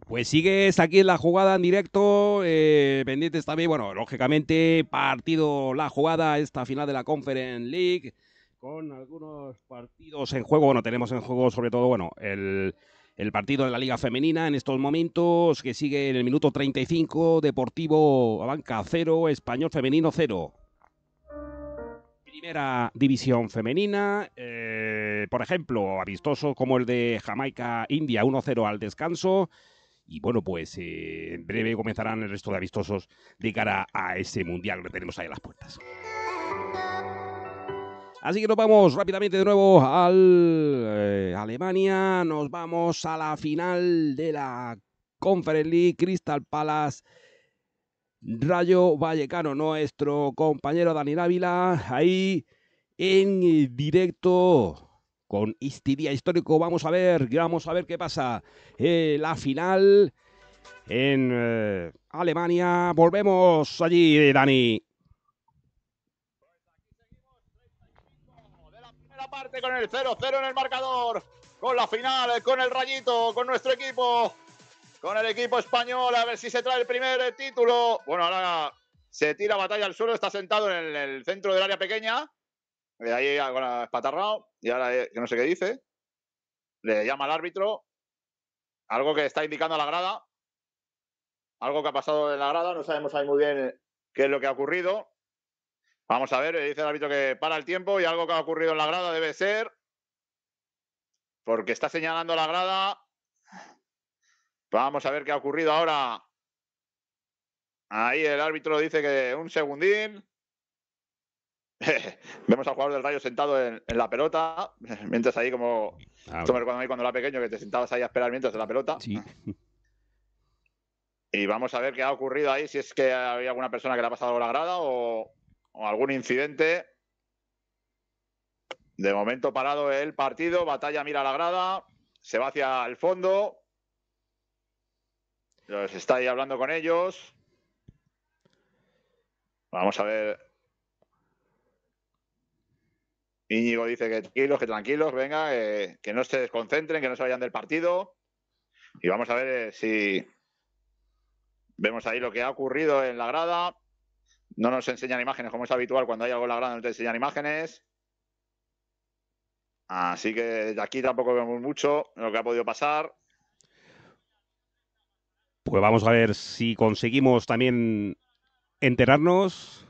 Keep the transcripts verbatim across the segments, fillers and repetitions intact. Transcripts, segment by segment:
Pues sigues aquí en la jugada en directo, eh, pendientes también, bueno, lógicamente, partido, la jugada, esta final de la Conference League, con algunos partidos en juego. Bueno, tenemos en juego sobre todo, bueno, el, el partido de la Liga Femenina en estos momentos, que sigue en el minuto treinta y cinco, Deportivo Abanca cero, Español Femenino cero. Primera división femenina, eh, por ejemplo, amistosos como el de Jamaica-India uno cero al descanso. Y bueno, pues eh, en breve comenzarán el resto de amistosos de cara a ese mundial que tenemos ahí a las puertas. Así que nos vamos rápidamente de nuevo al eh, Alemania. Nos vamos a la final de la Conference League, Crystal Palace, Rayo Vallecano. Nuestro compañero Dani Dávila ahí en directo con este día histórico. Vamos a ver, vamos a ver qué pasa. Eh, la final en eh, Alemania. Volvemos allí, Dani. De la primera parte con el cero cero en el marcador, con la final, con el Rayito, con nuestro equipo, con el equipo español, a ver si se trae el primer título. Bueno, ahora se tira batalla al suelo, está sentado en el centro del área pequeña, de ahí bueno, espatarrado, y ahora que no sé qué dice, le llama al árbitro, algo que está indicando a la grada, algo que ha pasado en la grada, no sabemos ahí muy bien qué es lo que ha ocurrido. Vamos a ver, dice el árbitro que para el tiempo y algo que ha ocurrido en la grada debe ser, porque está señalando la grada. Vamos a ver qué ha ocurrido ahora. Ahí el árbitro dice que un segundín. Vemos al jugador del Rayo sentado en, en la pelota, mientras ahí como... Ah, esto me recuerda a mí cuando era pequeño, que te sentabas ahí a esperar mientras en la pelota. Sí. Y vamos a ver qué ha ocurrido ahí, si es que había alguna persona que le ha pasado algo a la grada o, o algún incidente. De momento parado el partido, Batalla mira a la grada, se va hacia el fondo. Los está ahí hablando con ellos. Vamos a ver. Íñigo dice que tranquilos, que tranquilos, venga, eh, que no se desconcentren, que no se vayan del partido. Y vamos a ver eh, si vemos ahí lo que ha ocurrido en la grada. No nos enseñan imágenes como es habitual cuando hay algo en la grada, no te enseñan imágenes. Así que de aquí tampoco vemos mucho lo que ha podido pasar. Pues vamos a ver si conseguimos también enterarnos.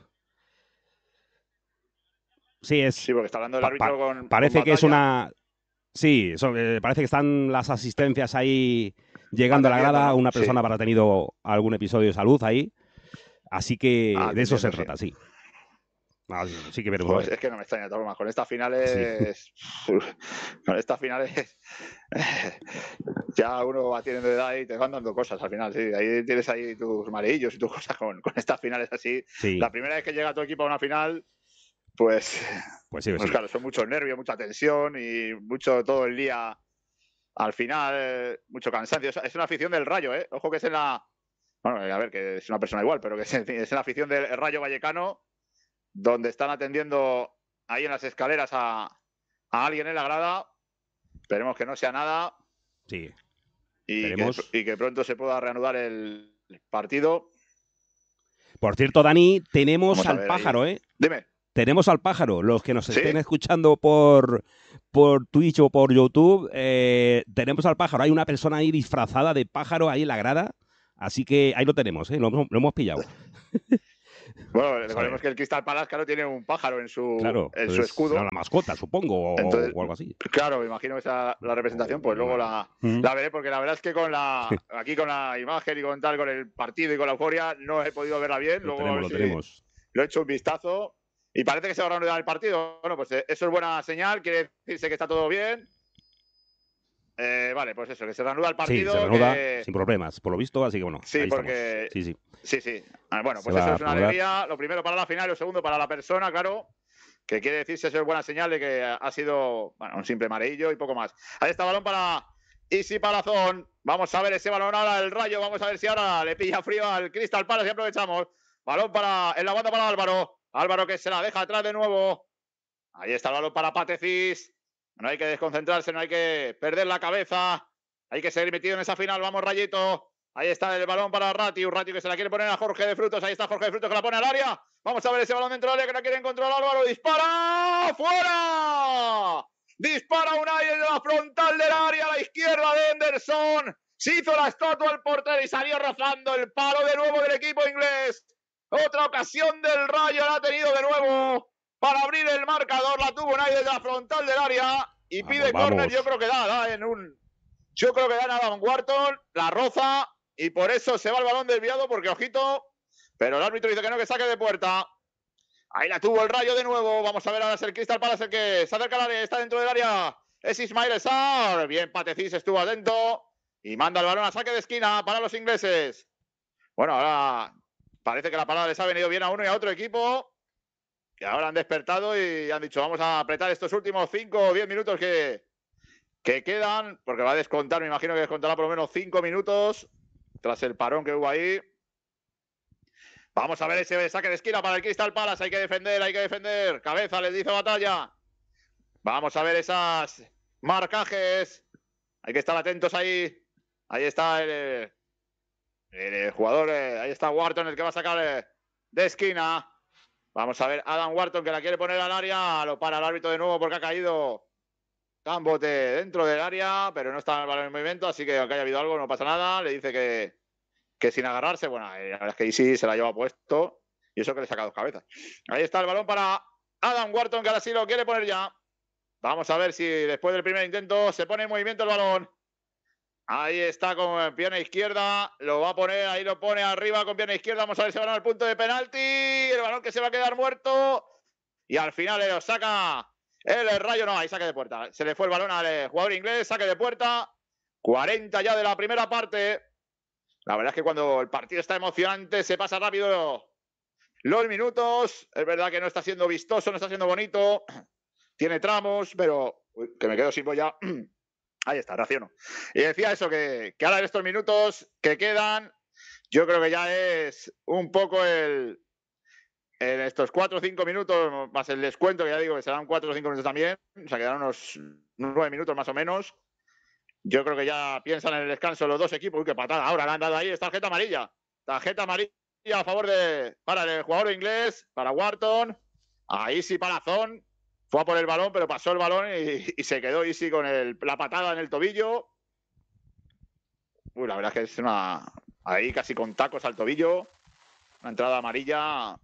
Sí, es. Sí, porque está hablando el pa, árbitro pa, con. Parece con que es una. Sí, eso, eh, parece que están las asistencias ahí llegando a la grada. ¿no? Una persona Sí. habrá tenido algún episodio de salud ahí. Así que Ah, de eso se sí. trata, sí. Ah, sí, sí que veremos. Pues es que no me extraña de todas formas. Con estas finales. Sí. Con estas finales. Ya uno va teniendo edad y te van dando cosas al final. Sí, ahí tienes ahí tus mareillos y tus cosas con, con estas finales así. Sí. La primera vez que llega tu equipo a una final, pues. Pues sí, pues, pues sí. claro, son muchos nervios, mucha tensión y mucho todo el día. Al final, eh, mucho cansancio. Es una afición del Rayo, ¿eh? Ojo que es en la. Bueno, a ver, que es una persona igual, pero que es en, es en la afición del Rayo Vallecano, donde están atendiendo ahí en las escaleras a, a alguien en la grada. Esperemos que no sea nada. Sí. Y que, y que pronto se pueda reanudar el partido. Por cierto, Dani, tenemos Vamos al pájaro, ahí. ¿eh? Dime. Tenemos al pájaro. Los que nos ¿Sí? estén escuchando por, por Twitch o por YouTube, eh, tenemos al pájaro. Hay una persona ahí disfrazada de pájaro ahí en la grada. Así que ahí lo tenemos, ¿eh? Lo, lo hemos pillado. Bueno, recordemos que el Crystal Palace, claro, tiene un pájaro en su, claro, en su escudo. Será la mascota, supongo, o, Entonces, o algo así. Claro, me imagino que esa la representación, pues luego la, ¿Mm? la veré, porque la verdad es que con la aquí con la imagen y con tal, con el partido y con la euforia, no he podido verla bien. Lo luego tenemos, lo si tenemos. Lo he hecho un vistazo y parece que se va a reanudar el partido. Bueno, pues eso es buena señal, quiere decirse que está todo bien. Eh, vale, pues eso, que se reanuda el partido. Sí, se reanuda que... sin problemas, por lo visto, así que bueno. Sí, ahí porque. Estamos. Sí, sí. Sí, sí. Bueno, pues se eso es una alegría. Lo primero para la final, lo segundo para la persona, claro. Que quiere decirse, eso es buena señal de que ha sido bueno, un simple mareillo y poco más. Ahí está balón para Isi Palazón. Vamos a ver ese balón ahora, el Rayo. Vamos a ver si ahora le pilla frío al Crystal Palace y aprovechamos. Balón para, en la banda para Álvaro. Álvaro que se la deja atrás de nuevo. Ahí está el balón para Patecis. No hay que desconcentrarse, no hay que perder la cabeza. Hay que seguir metido en esa final. Vamos, Rayito. Ahí está el balón para Ratiu. Ratiu que se la quiere poner a Jorge de Frutos. Ahí está Jorge de Frutos que la pone al área. Vamos a ver ese balón dentro del área que la quiere encontrar Álvaro. ¡Dispara! ¡Fuera! Dispara Unai en la frontal del área a la izquierda de Henderson. Se hizo la estatua el portero y salió rozando el palo de nuevo del equipo inglés. Otra ocasión del Rayo la ha tenido de nuevo para abrir el marcador. La tuvo Unai desde la frontal del área y Vamos, pide vamos. córner. Yo creo que da, da en un... Yo creo que da en Adam Wharton, la roza y por eso se va el balón desviado porque, ojito, pero el árbitro dice que no, que saque de puerta. Ahí la tuvo el Rayo de nuevo. Vamos a ver ahora es el Crystal Palace el que se acerca al área, está dentro del área. Es Ismail Sarr. Bien, Patecís estuvo atento y manda el balón a saque de esquina para los ingleses. Bueno, ahora parece que la parada les ha venido bien a uno y a otro equipo. Que ahora han despertado y han dicho, vamos a apretar estos últimos cinco o diez minutos que, que quedan, porque va a descontar, me imagino que descontará por lo menos cinco minutos tras el parón que hubo ahí. Vamos a ver ese saque de esquina para el Crystal Palace. Hay que defender, hay que defender. Cabeza, les dice Batalla. Vamos a ver esas marcajes. Hay que estar atentos ahí. Ahí está el, el, el jugador. Ahí está Wharton, el que va a sacar de esquina. Vamos a ver Adam Wharton que la quiere poner al área. Lo para el árbitro de nuevo porque ha caído Cambote dentro del área, pero no está el balón en movimiento. Así que aunque haya habido algo, no pasa nada. Le dice que... que sin agarrarse, bueno, la verdad es que Isi se la lleva puesto y eso que le saca dos cabezas. Ahí está el balón para Adam Wharton, que ahora sí lo quiere poner ya. Vamos a ver si después del primer intento se pone en movimiento el balón. Ahí está con pierna izquierda, lo va a poner, ahí lo pone arriba con pierna izquierda. Vamos a ver si van al punto de penalti. El balón que se va a quedar muerto y al final lo saca el Rayo. No, ahí saque de puerta. Se le fue el balón al jugador inglés, saque de puerta. cuarenta ya de la primera parte. La verdad es que cuando el partido está emocionante se pasa rápido los minutos. Es verdad que no está siendo vistoso, no está siendo bonito. Tiene tramos, pero... Uy, que me quedo sin boya. Ahí está, raciono. Y decía eso, que, que ahora en estos minutos que quedan, yo creo que ya es un poco el... En estos cuatro o cinco minutos, más el descuento, que ya digo que serán cuatro o cinco minutos también. O sea, quedarán unos nueve minutos más o menos. Yo creo que ya piensan en el descanso los dos equipos. Uy, qué patada. Ahora le han dado ahí. Es tarjeta amarilla. Tarjeta amarilla a favor de... Para el jugador inglés. Para Wharton. Ahí sí Palazón. Fue a por el balón, pero pasó el balón y, y se quedó Isi con el, la patada en el tobillo. Uy, la verdad es que es una... Ahí casi con tacos al tobillo. Una entrada amarilla.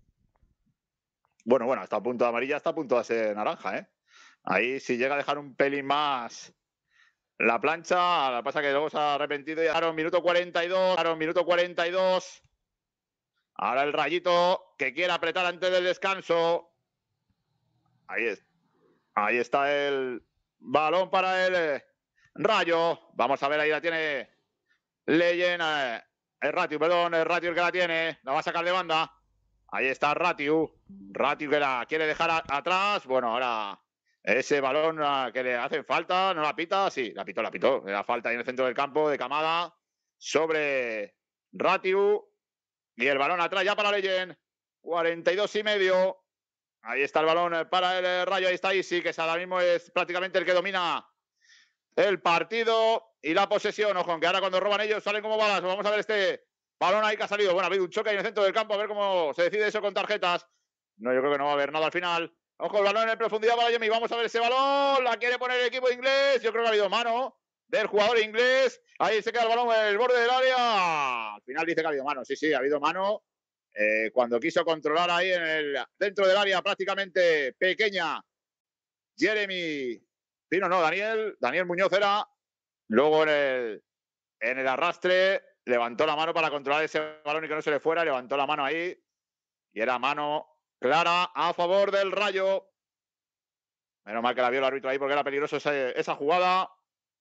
Bueno, bueno, está a punto de amarilla, está a punto de ser naranja, ¿eh? Ahí si llega a dejar un pelín más... La plancha, la pasa que luego se ha arrepentido y ahora un minuto cuarenta y dos, ahora un minuto cuarenta y dos. Ahora el Rayito que quiere apretar antes del descanso. Ahí es. Ahí está el balón para el eh, Rayo. Vamos a ver, ahí la tiene Leyen, eh, el Ratiu, perdón, el Ratiu el que la tiene. La va a sacar de banda. Ahí está Ratiu. Ratiu que la quiere dejar a, atrás. Bueno, ahora... Ese balón que le hacen falta, ¿no la pita? Sí, la pitó, la pitó. La falta ahí en el centro del campo de Camada sobre Ratiu. Y el balón atrás ya para Leyen. cuarenta y dos y medio. Ahí está el balón para el Rayo. Ahí está Isi, que ahora mismo es prácticamente el que domina el partido y la posesión. Ojo, aunque ahora cuando roban ellos salen como balas. Vamos a ver este balón ahí que ha salido. Bueno, ha habido un choque ahí en el centro del campo. A ver cómo se decide eso con tarjetas. No, yo creo que no va a haber nada al final. Ojo, el balón en profundidad para Yemi. Vamos a ver ese balón. La quiere poner el equipo inglés. Yo creo que ha habido mano del jugador inglés. Ahí se queda el balón en el borde del área. Al final dice que ha habido mano. Sí, sí, ha habido mano. Eh, cuando quiso controlar ahí en el, dentro del área prácticamente pequeña. Jeremy. Pino, no, Daniel. Daniel Muñoz era. Luego en el, en el arrastre levantó la mano para controlar ese balón y que no se le fuera. Levantó la mano ahí. Y era mano clara a favor del Rayo. Menos mal que la vio el árbitro ahí porque era peligroso esa, esa jugada.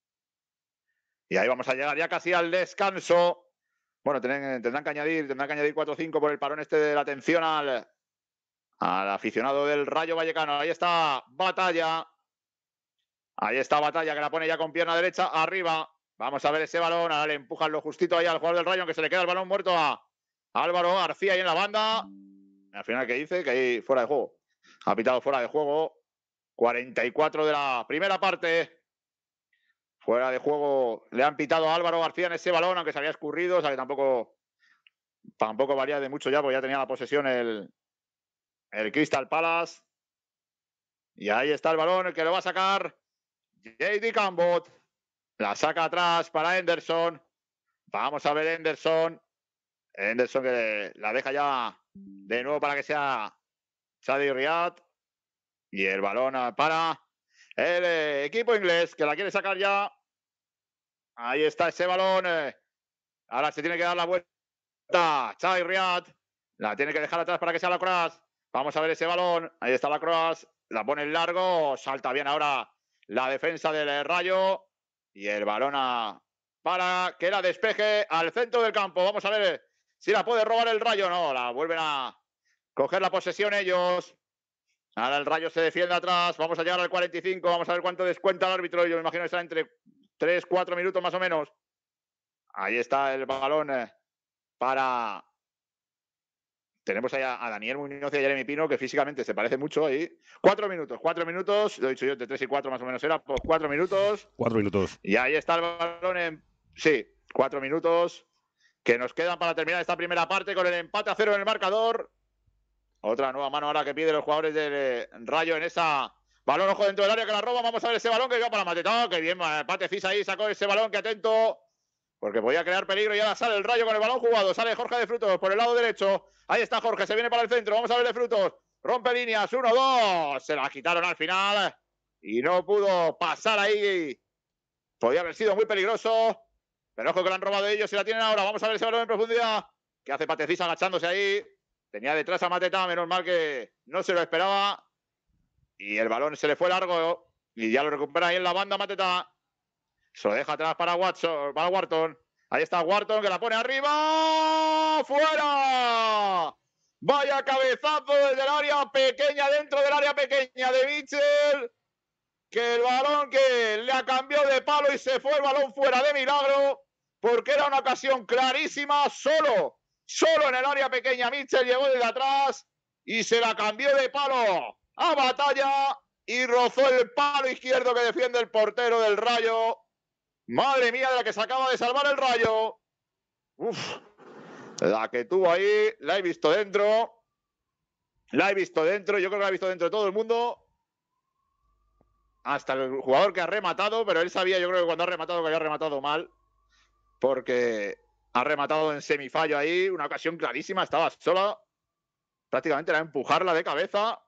Y ahí vamos a llegar ya casi al descanso. Bueno, tendrán, tendrán que añadir, tendrán que añadir cuatro o cinco por el parón este de la atención al, al aficionado del Rayo Vallecano. Ahí está Batalla. Ahí está Batalla que la pone ya con pierna derecha arriba. Vamos a ver ese balón. Ahora le empujan lo justito ahí al jugador del Rayo, aunque se le queda el balón muerto a Álvaro García ahí en la banda. Al final, ¿qué dice? Que ahí fuera de juego. Ha pitado fuera de juego. cuarenta y cuatro de la primera parte. Fuera de juego le han pitado a Álvaro García en ese balón, aunque se había escurrido, o sea que tampoco, tampoco valía de mucho ya, porque ya tenía la posesión el, el Crystal Palace. Y ahí está el balón, el que lo va a sacar J D Cambot. La saca atrás para Henderson. Vamos a ver Henderson. Henderson que la deja ya de nuevo para que sea Shadi Riyad. Y el balón para el eh, equipo inglés que la quiere sacar ya. Ahí está ese balón. Eh. Ahora se tiene que dar la vuelta. Shadi Riyad. La tiene que dejar atrás para que sea la Cross. Vamos a ver ese balón. Ahí está la Cross. La pone en largo. Salta bien ahora la defensa del Rayo. Y el balón a, para que la despeje al centro del campo. Vamos a ver si la puede robar el Rayo. No, la vuelven a coger la posesión ellos. Ahora el Rayo se defiende atrás. Vamos a llegar al cuarenta y cinco. Vamos a ver cuánto descuenta el árbitro. Yo me imagino que estará entre tres, cuatro minutos más o menos. Ahí está el balón para... Tenemos ahí a, a Daniel Muñoz y a Jeremy Pino, que físicamente se parece mucho ahí. Cuatro minutos, cuatro minutos. Lo he dicho yo, de tres y cuatro más o menos era. Pues cuatro minutos. Cuatro minutos. Y ahí está el balón en... Sí, cuatro minutos. Que nos quedan para terminar esta primera parte con el empate a cero en el marcador. Otra nueva mano ahora que piden los jugadores del eh, Rayo en esa... Balón, ojo, dentro del área que la roba. Vamos a ver ese balón que va para Mateta. Que bien, Pate Cis ahí sacó ese balón, que atento. Porque podía crear peligro y ahora sale el Rayo con el balón jugado. Sale Jorge de Frutos por el lado derecho. Ahí está Jorge, se viene para el centro. Vamos a ver de Frutos. Rompe líneas, uno, dos. Se la quitaron al final. Y no pudo pasar ahí. Podía haber sido muy peligroso. Pero ojo que lo han robado ellos y la tienen ahora. Vamos a ver ese balón en profundidad. Que hace Patecís agachándose ahí. Tenía detrás a Mateta, menos mal que no se lo esperaba. Y el balón se le fue largo. Y ya lo recupera ahí en la banda Mateta. Se lo deja atrás para Watson, para Wharton. Ahí está Wharton que la pone arriba. ¡Fuera! Vaya cabezazo desde el área pequeña, dentro del área pequeña de Mitchell. Que el balón que le cambió de palo y se fue el balón fuera de milagro. Porque era una ocasión clarísima. Solo, solo en el área pequeña Mitchell llegó desde atrás y se la cambió de palo a Batalla. Y rozó el palo izquierdo que defiende el portero del Rayo. Madre mía, de la que se acaba de salvar el Rayo. Uf, la que tuvo ahí, la he visto dentro. La he visto dentro, yo creo que la he visto dentro de todo el mundo. Hasta el jugador que ha rematado, pero él sabía, yo creo que cuando ha rematado, que había rematado mal. Porque ha rematado en semifallo ahí, una ocasión clarísima, estaba sola. Prácticamente era empujarla de cabeza.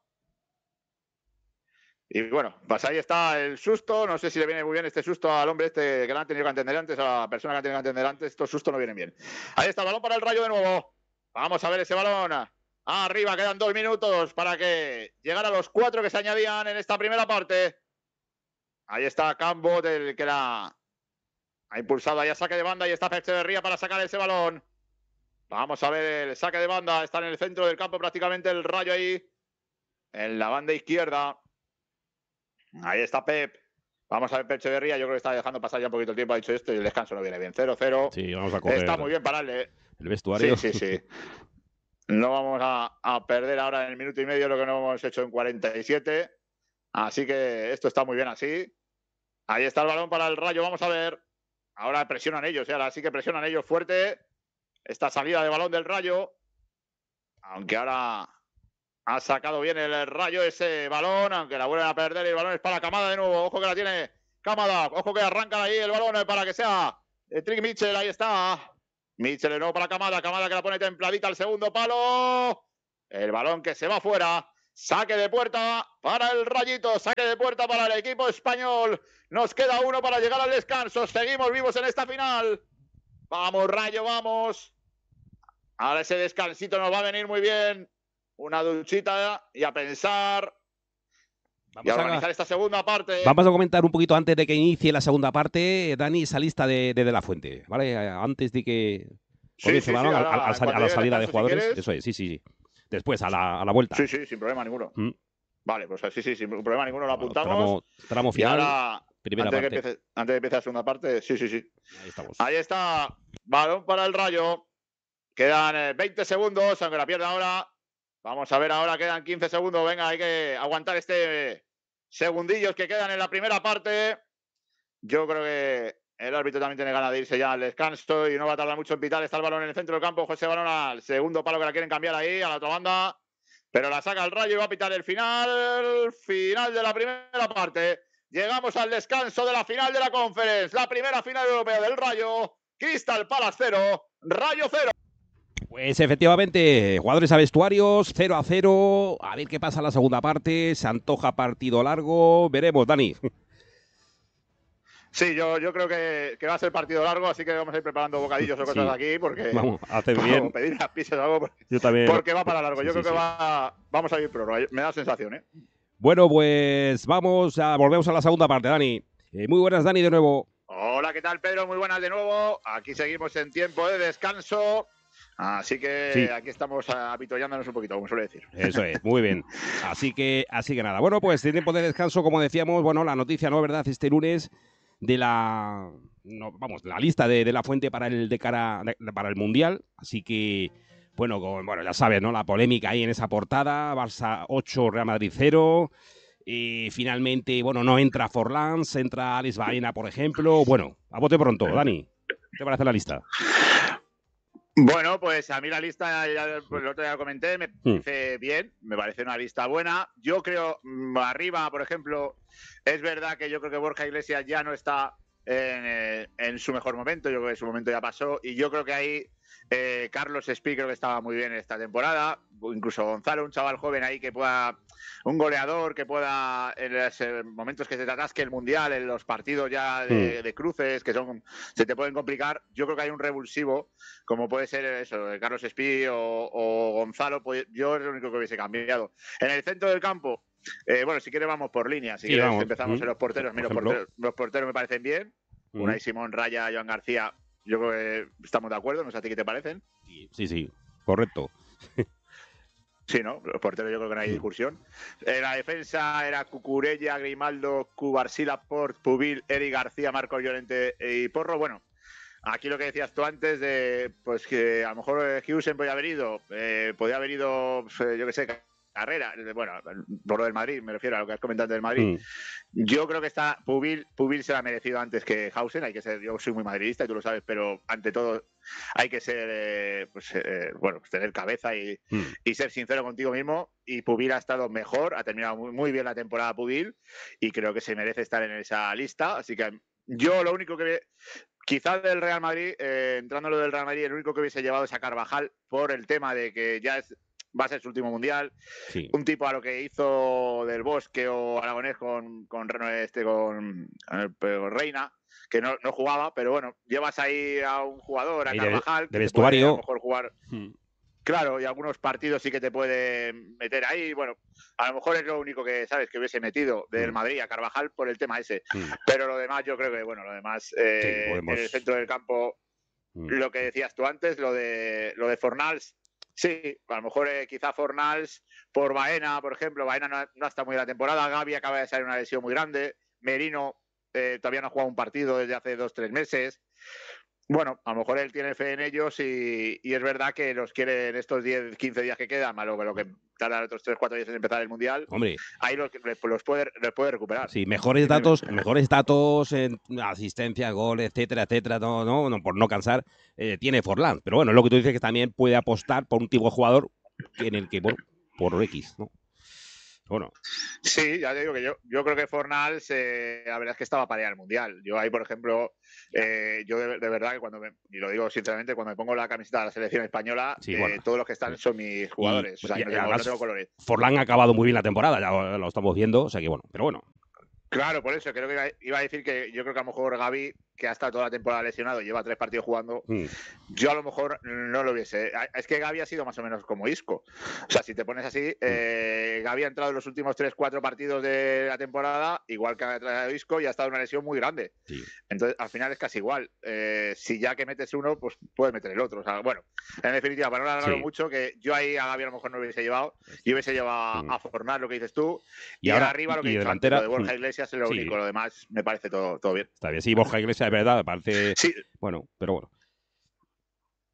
Y bueno, pues ahí está el susto. No sé si le viene muy bien este susto al hombre este que le han tenido que entender antes, a la persona que han tenido que entender antes. Estos sustos no vienen bien. Ahí está el balón para el Rayo de nuevo. Vamos a ver ese balón. Arriba, quedan dos minutos para que llegara a los cuatro que se añadían en esta primera parte. Ahí está Cambot, el que la ha impulsado ahí a saque de banda. Y está Echeverría para sacar ese balón. Vamos a ver el saque de banda. Está en el centro del campo prácticamente el Rayo ahí. En la banda izquierda. Ahí está Pep. Vamos a ver Pep Echeverría. Yo creo que está dejando pasar ya un poquito el tiempo. Ha dicho esto y el descanso no viene bien. cero cero. Sí, vamos a coger. Está muy bien pararle. El vestuario. Sí, sí, sí. No vamos a, a perder ahora en el minuto y medio lo que no hemos hecho en cuarenta y siete. Así que esto está muy bien así. Ahí está el balón para el Rayo. Vamos a ver. Ahora presionan ellos. ¿eh? Ahora sí que presionan ellos fuerte. Esta salida de balón del Rayo. Aunque ahora... Ha sacado bien el Rayo ese balón, aunque la vuelven a perder y el balón es para Kamada de nuevo. Ojo que la tiene Kamada, ojo que arranca ahí el balón para que sea Trick Mitchell, ahí está. Mitchell de nuevo para Kamada, Kamada que la pone templadita al segundo palo. El balón que se va fuera. Saque de puerta para el Rayito, saque de puerta para el equipo español. Nos queda uno para llegar al descanso. Seguimos vivos en esta final. Vamos, Rayo, vamos. Ahora ese descansito nos va a venir muy bien. Una duchita y a pensar vamos y a organizar a... esta segunda parte. Vamos a comentar un poquito antes de que inicie la segunda parte, Dani, esa lista de, de, de la Fuente, ¿vale? Antes de que sí, sí, sí, a, la, a, a, a la salida de jugadores. Si eso es, sí, sí, sí. Después, a la, a la vuelta. Sí, sí, sin problema ninguno. ¿Mm? Vale, pues sí, sí, sin problema ninguno lo apuntamos. Tramo, tramo final, y ahora, primera antes, parte. De que empiece, antes de empezar la segunda parte, sí, sí, sí. Ahí estamos. Ahí está, balón para el Rayo. Quedan veinte segundos, aunque la pierda ahora. Vamos a ver ahora, quedan quince segundos. Venga, hay que aguantar este segundillos que quedan en la primera parte. Yo creo que el árbitro también tiene ganas de irse ya al descanso y no va a tardar mucho en pitar. Está el balón en el centro del campo. José Balón al segundo palo que la quieren cambiar ahí, a la otra banda. Pero la saca el Rayo y va a pitar el final. Final de la primera parte. Llegamos al descanso de la final de la Conference. La primera final europea del Rayo. Crystal Palace cero, Rayo cero. Pues efectivamente, jugadores a vestuarios, cero a cero. A ver qué pasa en la segunda parte. Se antoja partido largo. Veremos, Dani. Sí, yo, yo creo que, que va a ser partido largo, así que vamos a ir preparando bocadillos o cosas Sí. aquí, porque Vamos, haces bien. pedir las pizzas o algo, porque, Yo también. porque va para largo. Sí, yo sí, creo que sí. va, vamos a ir prórroga, me da sensación, ¿eh? Bueno, pues vamos a volvemos a la segunda parte, Dani. Eh, muy buenas, Dani, de nuevo. Hola, ¿qué tal, Pedro? Muy buenas de nuevo. Aquí seguimos en tiempo de descanso. Así que Sí. aquí estamos apitollándonos un poquito, como suele decir. Eso es, muy bien. Así que, así que nada. Bueno, pues en tiempo de descanso, como decíamos, bueno, la noticia, ¿no? ¿Verdad? Este lunes de la, no, vamos, la lista de, de la fuente para el de cara de, para el Mundial. Así que, bueno, con, bueno, ya sabes, ¿no? La polémica ahí en esa portada, Barça ocho, Real Madrid cero. Y finalmente, bueno, no entra Forlán, entra Alex Baena, por ejemplo. Bueno, a bote pronto, Dani. ¿Qué te parece la lista? Bueno, pues a mí la lista, ya, pues, el otro día lo comenté, me parece mm. bien, me parece una lista buena. Yo creo, arriba, por ejemplo, es verdad que yo creo que Borja Iglesias ya no está en, en su mejor momento, yo creo que su momento ya pasó, y yo creo que ahí eh, Carlos Espí creo que estaba muy bien esta temporada, incluso Gonzalo, un chaval joven ahí que pueda, un goleador que pueda en los momentos que se te atasque el Mundial, en los partidos ya de, de cruces que son se te pueden complicar, yo creo que hay un revulsivo como puede ser eso, Carlos Espí o, o Gonzalo, pues yo es lo único que hubiese cambiado. En el centro del campo, eh, bueno, si quieres vamos por línea, si sí, quieres vamos. empezamos mm. en los porteros, Mira, los porteros, los porteros me parecen bien, mm. Unai Simón, Raya, Joan García, yo creo que estamos de acuerdo, no sé a ti qué te parecen. Sí, sí, correcto. Sí, ¿no? Los porteros yo creo que no hay discusión. En la defensa era Cucurella, Grimaldo, Cubarsí, Port, Pubil, Eric García, Marcos Llorente y Porro. Bueno, aquí lo que decías tú antes de pues que a lo mejor Hughesen podía haber ido, eh, podía haber ido, yo qué sé, Carrera, bueno, por lo del Madrid, me refiero a lo que has comentado del Madrid. Mm. Yo creo que está Pubil, Pubil se la ha merecido antes que Hughesen, hay que ser, yo soy muy madridista y tú lo sabes, pero ante todo hay que ser, eh, pues, eh, bueno, pues tener cabeza y, mm. y ser sincero contigo mismo. Y Pubil ha estado mejor, ha terminado muy, muy bien la temporada Pubil y creo que se merece estar en esa lista. Así que yo lo único que quizás del Real Madrid, eh, entrando en lo del Real Madrid, el único que hubiese llevado es a Carvajal por el tema de que ya es, va a ser su último mundial. Sí. Un tipo a lo que hizo Del Bosque o Aragonés con, con, este, con, con Reina, que no, no jugaba, pero bueno, llevas ahí a un jugador, a Carvajal, de, de que vestuario. Puede, a lo mejor jugar. Hmm. Claro, y algunos partidos sí que te puede meter ahí. Bueno, a lo mejor es lo único que, ¿sabes?, que hubiese metido del Madrid a Carvajal por el tema ese. Mm. Pero lo demás, yo creo que, bueno, lo demás, eh, sí, podemos... en el centro del campo, mm. lo que decías tú antes, lo de, lo de Fornals, sí, a lo mejor eh, quizá Fornals por Baena, por ejemplo. Baena no, no está muy en la temporada. Gavi acaba de salir una lesión muy grande. Merino eh, todavía no ha jugado un partido desde hace dos, tres meses. Bueno, a lo mejor él tiene fe en ellos y, y es verdad que los quiere en estos diez, quince días que quedan, más lo, lo que tardan otros tres, cuatro días en empezar el Mundial. Hombre, ahí los, los, puede, los puede recuperar. Sí, mejores datos, mejores datos en asistencia, gol, etcétera, etcétera, no, no, no por no cansar, eh, tiene Forlán. Pero bueno, lo que tú dices que también puede apostar por un tipo de jugador en el que, bueno, por X, ¿no? Bueno. Sí, ya te digo que yo, yo creo que Fornals, eh, la verdad es que estaba para ir al Mundial. Yo ahí, por ejemplo, eh, yo de, de verdad que cuando me, y lo digo sinceramente, cuando me pongo la camiseta de la selección española, sí, eh, bueno. todos los que están son mis jugadores. Y, o sea, y, no, tengo, además, no tengo colores. Forlán ha acabado muy bien la temporada, ya lo, lo estamos viendo, o sea que bueno, pero bueno. Claro, por eso creo que iba, iba a decir que yo creo que a lo mejor Gavi, que ha estado toda la temporada lesionado, lleva tres partidos jugando, mm. yo a lo mejor no lo hubiese. Es que Gavi ha sido más o menos como Isco. O sea, si te pones así, eh, Gavi ha entrado en los últimos tres, cuatro partidos de la temporada, igual que ha entrado Isco, y ha estado una lesión muy grande. Sí. Entonces, al final es casi igual. Eh, si ya que metes uno, pues puedes meter el otro. O sea, bueno, en definitiva, para no alargarlo sí. mucho, que yo ahí a Gavi a lo mejor no lo hubiese llevado, y hubiese llevado mm. a Fornal, lo que dices tú, y, y ahora, arriba lo que dices antes, lo de Borja Iglesias es lo sí. único, lo demás me parece todo, todo bien. Está bien, sí, Borja Iglesias es verdad, me parece... Sí. Bueno, pero bueno.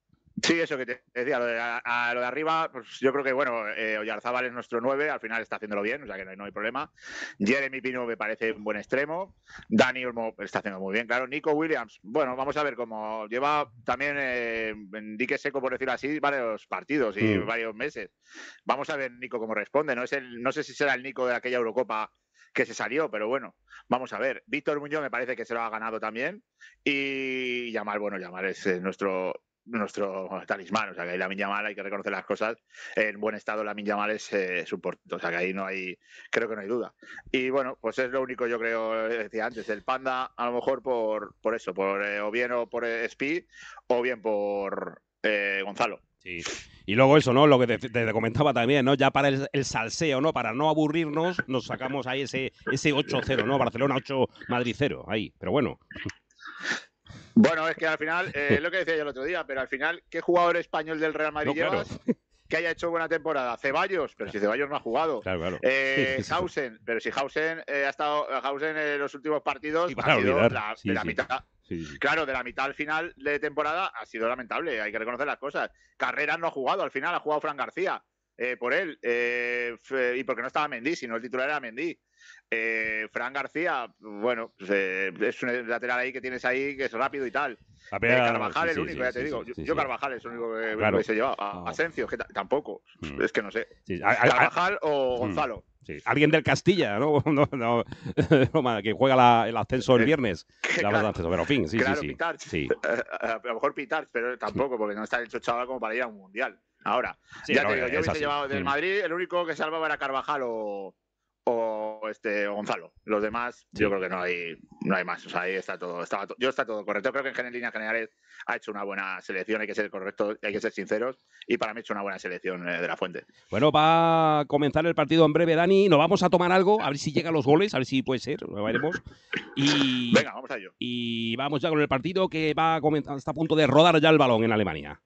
Sí, eso que te decía, lo de, a, a lo de arriba, pues yo creo que, bueno, eh, Oyarzábal es nuestro nueve, al final está haciéndolo bien, o sea que no hay, no hay problema. Jeremy Pino me parece un buen extremo. Dani Olmo está haciendo muy bien, claro. Nico Williams, bueno, vamos a ver cómo lleva también eh, en dique seco, por decirlo así, varios partidos y mm. varios meses. Vamos a ver Nico cómo responde. No, es el, no sé si será el Nico de aquella Eurocopa que se salió, pero bueno, vamos a ver. Víctor Muñoz me parece que se lo ha ganado también. Y Yamal, bueno, Yamal es eh, nuestro... nuestro talismán, o sea que ahí Lamine Yamal hay que reconocer las cosas en buen estado. Lamine Yamal es eh, su portento, o sea que ahí no hay, creo que no hay duda. Y bueno, pues es lo único, yo creo, decía antes, el Panda a lo mejor por, por eso, por eh, o bien o por eh, Speed o bien por eh, Gonzalo. Sí. Y luego eso, ¿no? Lo que te, te comentaba también, ¿no? Ya para el, el salseo, ¿no? Para no aburrirnos, nos sacamos ahí ese, ese ocho cero, ¿no? Barcelona ocho, Madrid cero, ahí, pero bueno. Bueno, es que al final, eh, es lo que decía yo el otro día, pero al final, ¿qué jugador español del Real Madrid no, llevas claro. que haya hecho buena temporada? Ceballos, pero si Ceballos no ha jugado. Claro, claro. Eh, Hausen, pero si Hausen eh, ha estado Hausen en los últimos partidos sí, para ha sido olvidar. la, Sí, de la sí. mitad. Sí, sí. Claro, de la mitad al final de temporada ha sido lamentable, hay que reconocer las cosas. Carreras no ha jugado, al final ha jugado Fran García eh, por él, eh, y porque no estaba Mendy, sino el titular era Mendy. Eh, Fran García, bueno, pues, eh, es un lateral ahí que tienes ahí que es rápido y tal. Eh, Carvajal es sí, el único, sí, ya te sí, digo. Sí, sí, yo Carvajal es el único que, claro. que se lleva. A no. Asensio, que tampoco. Mm. Es que no sé. Sí. Carvajal a, a, o Gonzalo. Sí. Alguien del Castilla, ¿no? no, no, no que juega la, el ascenso el viernes. La claro, ascenso, pero en fin, sí, claro, sí, sí. Pitarch, sí. A, a lo mejor Pitarch, pero tampoco, porque no está hecho chaval como para ir a un mundial. Ahora, sí, ya no, te digo, yo hubiese llevado del Madrid, el único que salvaba era Carvajal o. o este o Gonzalo. Los demás, sí. yo creo que no hay no hay más. O sea, ahí está todo, estaba to yo está todo correcto. Creo que en líneas generales ha hecho una buena selección, hay que ser correctos, hay que ser sinceros, y para mí ha hecho una buena selección eh, de la Fuente. Bueno, va a comenzar el partido en breve, Dani. Nos vamos a tomar algo, a ver si llegan los goles, a ver si puede ser, lo veremos. Y, Venga, vamos a ello. Y vamos ya con el partido que va a comenzar, está a punto de rodar ya el balón en Alemania.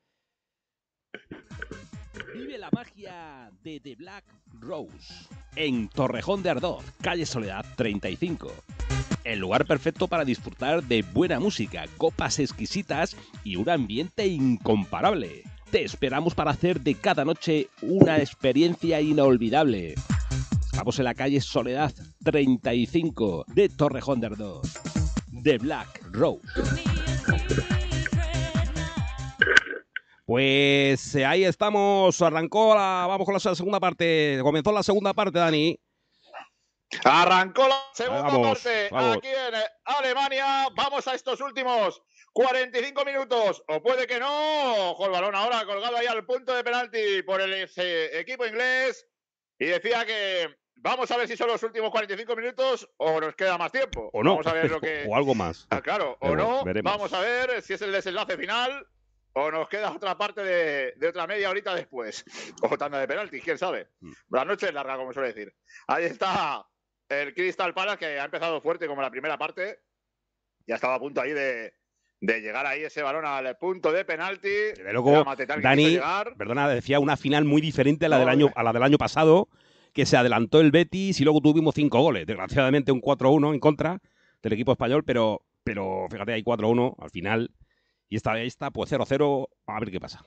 Vive la magia de The Black Rose en Torrejón de Ardoz, calle Soledad treinta y cinco. El lugar perfecto para disfrutar de buena música, copas exquisitas y un ambiente incomparable. Te esperamos para hacer de cada noche una experiencia inolvidable. Estamos en la calle Soledad treinta y cinco de Torrejón de Ardoz. The Black Rose. Pues eh, ahí estamos, arrancó la, vamos con la segunda parte, comenzó la segunda parte, Dani. Arrancó la segunda vamos, parte vamos. aquí en Alemania, vamos a estos últimos cuarenta y cinco minutos, o puede que no. Ojo el balón ahora colgado ahí al punto de penalti por el ese equipo inglés, y decía que vamos a ver si son los últimos cuarenta y cinco minutos o nos queda más tiempo. O no, vamos a ver lo que... o algo más. Ah, claro, o Pero no, veremos. Vamos a ver si es el desenlace final. O nos queda otra parte de, de otra media horita después. O tanda de penaltis, quién sabe. Mm. La noche es larga, como suele decir. Ahí está el Crystal Palace, que ha empezado fuerte como la primera parte. Ya estaba a punto ahí de, de llegar ahí ese balón al punto de penalti. De luego, Dani, perdona, decía una final muy diferente a la, no, del año, a la del año pasado, que se adelantó el Betis y luego tuvimos cinco goles. Desgraciadamente un cuatro uno en contra del equipo español, pero, pero fíjate, hay cuatro uno al final. Y esta vez está, pues cero cero, a ver qué pasa.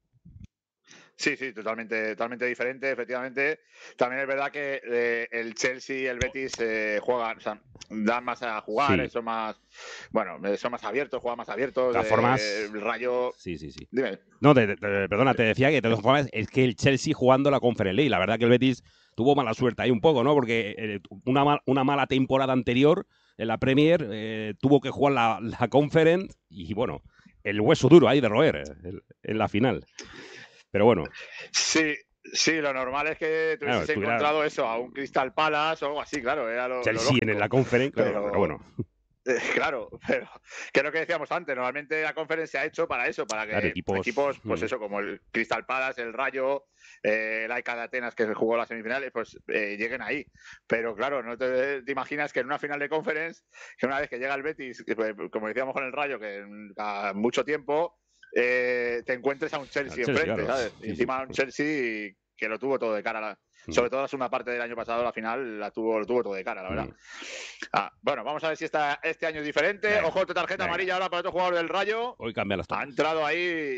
Sí, sí, totalmente, totalmente diferente, efectivamente. También es verdad que eh, el Chelsea y el Betis eh, juegan, o sea, dan más a jugar, sí. son más, bueno, son más abiertos, juegan más abiertos. De todas formas, eh, el Rayo. Sí, sí, sí. Dime. No, te, te, perdona, te decía que de todas formas es que el Chelsea jugando la Conference League, la verdad que el Betis tuvo mala suerte ahí un poco, ¿no? Porque eh, una, mal, una mala temporada anterior en la Premier eh, tuvo que jugar la, la Conference y bueno. El hueso duro ahí de roer en, en la final. Pero bueno. Sí, sí, lo normal es que tú claro, hubieses estuviera... encontrado eso, a un Crystal Palace o algo así, claro. Era lo, Chelsea lo en la Conference, claro, pero, pero bueno. Eh, claro, pero que es lo que decíamos antes, normalmente la Conference se ha hecho para eso, para que claro, equipos, equipos, pues eso, como el Crystal Palace, el Rayo, eh, el A E K de Atenas, que jugó las semifinales, pues eh, lleguen ahí. Pero claro, no te, te imaginas que en una final de Conference, que una vez que llega el Betis, que, como decíamos con el Rayo, que en, a mucho tiempo, eh, te encuentres a un Chelsea, Chelsea enfrente, claro. ¿sabes? Sí, y encima sí. un Chelsea que lo tuvo todo de cara a la... Sobre todo la segunda parte del año pasado, la final, la tuvo, lo tuvo todo de cara, la verdad. Mm. Ah, bueno, vamos a ver si esta, este año es diferente. Venga, Ojo, tarjeta venga. amarilla ahora para otro jugador del Rayo. Hoy cambia las Ha entrado ahí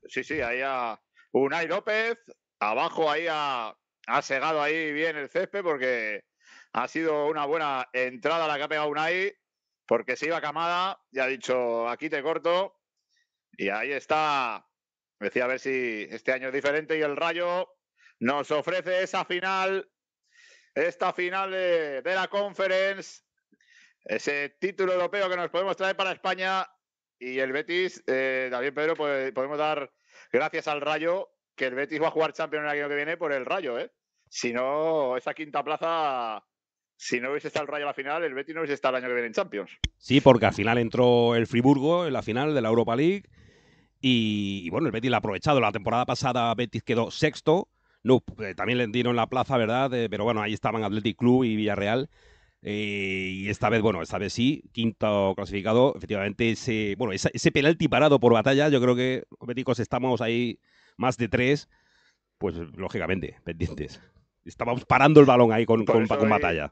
Sí, sí, ahí a Unai López. Abajo ahí ha, ha segado ahí bien el césped porque ha sido una buena entrada la que ha pegado Unai, porque se iba Camada y ha dicho, aquí te corto. Y ahí está. Decía a ver si este año es diferente y el Rayo nos ofrece esa final, esta final de, de la Conference, ese título europeo que nos podemos traer para España. Y el Betis, eh, también Pedro, pues, podemos dar gracias al Rayo, que el Betis va a jugar Champions el año que viene por el Rayo, ¿eh? Si no, esa quinta plaza, si no hubiese estado el Rayo a la final, el Betis no hubiese estado el año que viene en Champions. Sí, porque al final entró el Friburgo en la final de la Europa League y, y bueno, el Betis la ha aprovechado. La temporada pasada Betis quedó sexto, no, eh, también le dieron la plaza, ¿verdad? Eh, pero bueno, ahí estaban Athletic Club y Villarreal. Eh, y esta vez, bueno, esta vez sí, quinto clasificado. Efectivamente, ese, bueno, ese, ese penalti parado por Batalla, yo creo que los béticos estamos ahí más de tres, pues lógicamente, pendientes. Estábamos parando el balón ahí con, con, con hoy, Batalla.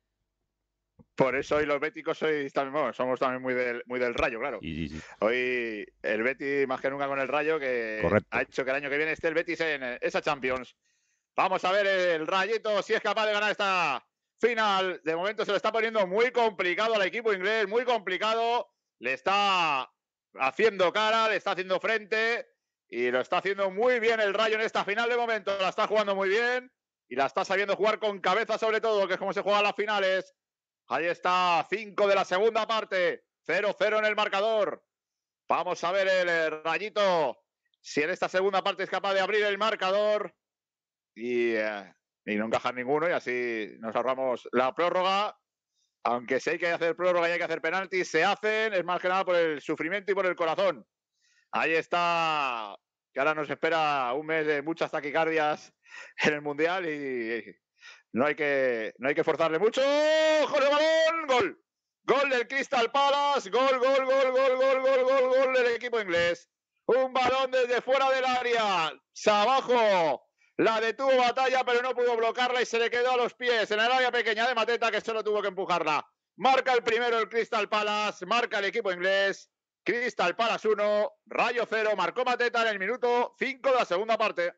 Por eso hoy los béticos sois también, bueno, somos también muy del, muy del Rayo, claro. Sí, sí, sí. Hoy el Betis más que nunca con el Rayo, que Correcto. ha hecho que el año que viene esté el Betis en esa Champions. Vamos a ver el Rayito si es capaz de ganar esta final. De momento se lo está poniendo muy complicado al equipo inglés, muy complicado. Le está haciendo cara, le está haciendo frente y lo está haciendo muy bien el Rayo en esta final. De momento la está jugando muy bien y la está sabiendo jugar con cabeza sobre todo, que es como se juegan las finales. Ahí está, cinco de la segunda parte, cero cero en el marcador. Vamos a ver el Rayito si en esta segunda parte es capaz de abrir el marcador y, eh, y no encajar ninguno y así nos ahorramos la prórroga. Aunque si hay que hacer prórroga y hay que hacer penaltis, se hacen, es más que nada por el sufrimiento y por el corazón. Ahí está, que ahora nos espera un mes de muchas taquicardias en el Mundial y no hay que, no hay que forzarle mucho. ¡Ojo de balón! ¡Gol! Gol del Crystal Palace, gol, gol, gol, gol, gol, gol, gol, gol del equipo inglés. Un balón desde fuera del área, abajo. La detuvo Batalla, pero no pudo bloquearla y se le quedó a los pies en el área pequeña de Mateta, que solo tuvo que empujarla. Marca el primero el Crystal Palace, marca el equipo inglés. Crystal Palace uno, Rayo cero, marcó Mateta en el minuto cinco de la segunda parte.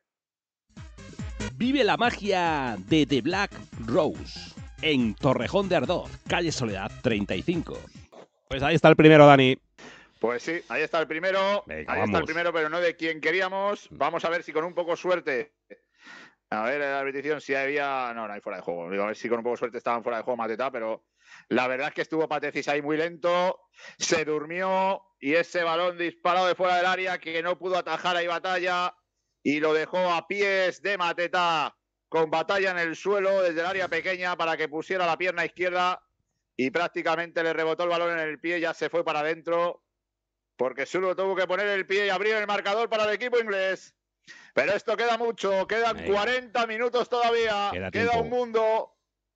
Vive la magia de The Black Rose en Torrejón de Ardoz, calle Soledad treinta y cinco. Pues ahí está el primero, Dani. Pues sí, ahí está el primero. Venga, ahí vamos. está el primero, pero no de quien queríamos. Vamos a ver si con un poco de suerte. A ver, la repetición, si había. No, no hay fuera de juego. Digo, a ver si con un poco de suerte estaban fuera de juego Mateta, pero la verdad es que estuvo Patecis ahí muy lento. Se durmió y ese balón disparado de fuera del área que no pudo atajar ahí Batalla y lo dejó a pies de Mateta con Batalla en el suelo desde el área pequeña para que pusiera la pierna izquierda y prácticamente le rebotó el balón en el pie, ya se fue para adentro porque solo tuvo que poner el pie y abrir el marcador para el equipo inglés. Pero esto queda mucho, quedan Venga. cuarenta minutos todavía, queda, queda un mundo.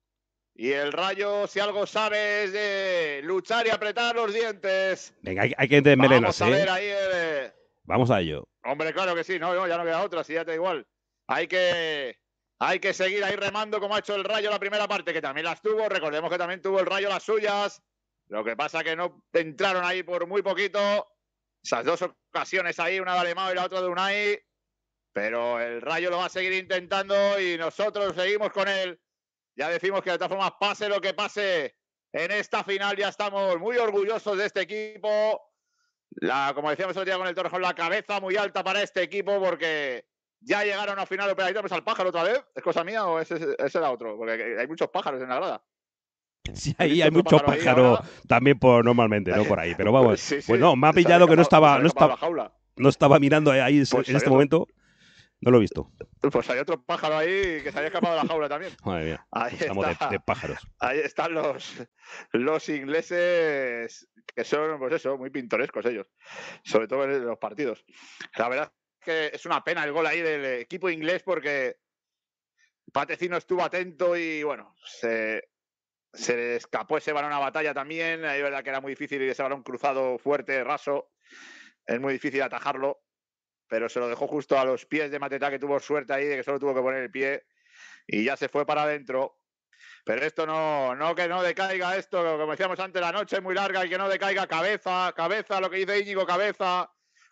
Y el Rayo, si algo sabe, es de luchar y apretar los dientes. Venga, hay, hay que desmelenarse. Vamos a ver ahí el... Vamos a ello. Hombre, claro que sí, no, no, ya no queda otra, si ya te da igual. Hay que, hay que seguir ahí remando como ha hecho el Rayo la primera parte, que también las tuvo. Recordemos que también tuvo el Rayo las suyas. Lo que pasa que no entraron ahí por muy poquito. Esas dos ocasiones ahí, una de Alemão y la otra de Unai. Pero el Rayo lo va a seguir intentando y nosotros seguimos con él. Ya decimos que de todas formas, pase lo que pase en esta final, ya estamos muy orgullosos de este equipo. La, como decíamos el otro día con el Torrejón, la cabeza muy alta para este equipo porque ya llegaron a final. Pero ahí tenemos al pájaro otra vez. ¿Es cosa mía o ese, ese era otro? Porque hay muchos pájaros en la grada. Sí, ahí hay muchos pájaros pájaro también por normalmente, no por ahí. Pero vamos, sí, sí, pues no, me ha pillado que no estaba, no estaba, no estaba mirando ahí pues en este momento. No lo he visto. Pues hay otro pájaro ahí que se había escapado de la jaula también. Madre mía. Ahí Estamos está, de, de pájaros. Ahí están los, los ingleses que son, pues eso, muy pintorescos ellos. Sobre todo en los partidos. La verdad es que es una pena el gol ahí del equipo inglés porque Patecino estuvo atento y bueno, se, se le escapó ese balón a Batalla también. Ahí verdad que era muy difícil ese balón cruzado fuerte, raso. Es muy difícil atajarlo. Pero se lo dejó justo a los pies de Mateta, que tuvo suerte ahí de que solo tuvo que poner el pie y ya se fue para adentro. Pero esto no, no que no decaiga esto, como decíamos antes, la noche es muy larga y que no decaiga cabeza, cabeza, lo que dice Íñigo, cabeza,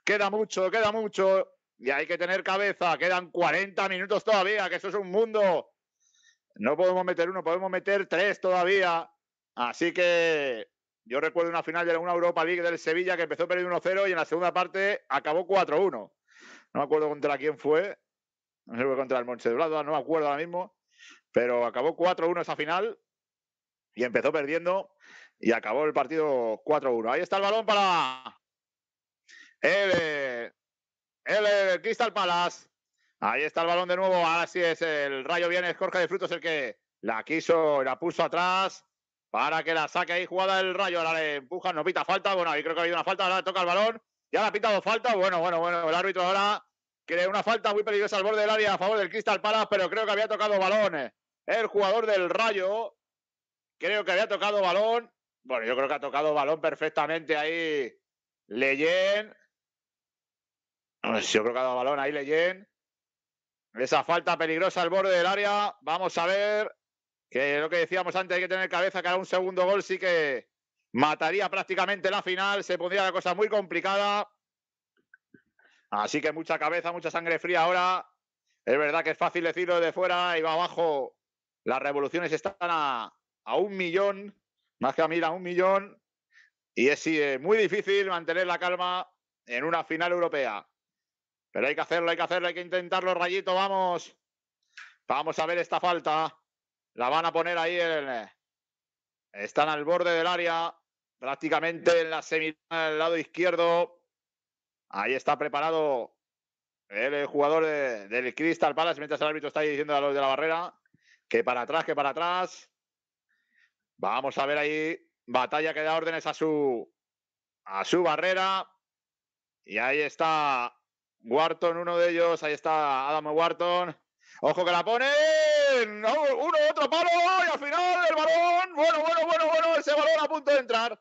Queda mucho, queda mucho. Y hay que tener cabeza. Quedan cuarenta minutos todavía, que eso es un mundo. No podemos meter uno, podemos meter tres todavía. Así que yo recuerdo una final de una Europa League del Sevilla que empezó perdiendo uno cero y en la segunda parte acabó cuatro uno. No me acuerdo contra quién fue. No sé si fue contra el Mönchengladbach, no me acuerdo ahora mismo. Pero acabó cuatro uno esa final y empezó perdiendo y acabó el partido cuatro uno. Ahí está el balón para el, el, el Crystal Palace. Ahí está el balón de nuevo. Ahora sí es el Rayo, viene Jorge de Frutos el que la quiso, la puso atrás para que la saque ahí jugada el Rayo. Ahora le empujan, no pita falta. Bueno, ahí creo que ha habido una falta. Ahora le toca el balón. Ya le ha pitado falta. Bueno, bueno, bueno. El árbitro ahora cree una falta muy peligrosa al borde del área a favor del Crystal Palace, pero creo que había tocado balón. El jugador del Rayo, creo que había tocado balón. Bueno, yo creo que ha tocado balón perfectamente ahí Leyen. Yo creo que ha dado balón ahí Leyen. Esa falta peligrosa al borde del área. Vamos a ver, que lo que decíamos antes, hay que tener cabeza, que ahora un segundo gol sí que mataría prácticamente la final. Se pondría la cosa muy complicada. Así que mucha cabeza, mucha sangre fría ahora. Es verdad que es fácil decirlo de fuera y va abajo. Las revoluciones están a, a un millón, más que a mil, a un millón. Y es sí, muy difícil mantener la calma en una final europea. Pero hay que hacerlo, hay que hacerlo, hay que intentarlo, Rayito, vamos. Vamos a ver esta falta. La van a poner ahí. En, están al borde del área, prácticamente en la semifinal, al lado izquierdo. Ahí está preparado el jugador de, del Crystal Palace, mientras el árbitro está ahí diciendo a los de la barrera que para atrás, que para atrás. Vamos a ver ahí. Batalla que da órdenes a su, a su barrera. Y ahí está Wharton, uno de ellos. Ahí está Adam Wharton. Ojo que la ponen. Uno, otro palo. Y al final el balón. Bueno, bueno, bueno, bueno. Ese balón a punto de entrar.